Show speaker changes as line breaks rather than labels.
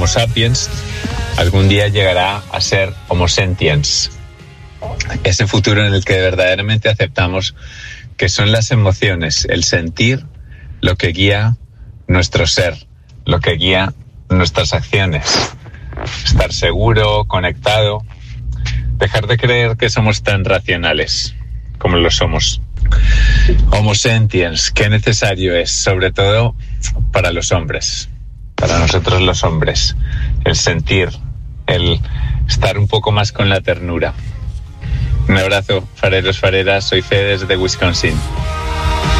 Homo sapiens algún día llegará a ser Homo sentiens. Ese futuro en el que verdaderamente aceptamos que son las emociones, el sentir, lo que guía nuestro ser, lo que guía nuestras acciones. Estar seguro, conectado, dejar de creer que somos tan racionales como lo somos. Homo sentiens, qué necesario es, sobre todo para los hombres, para nosotros los hombres, el sentir, el estar un poco más con la ternura. Un abrazo, fareros, fareras, soy Fede desde Wisconsin.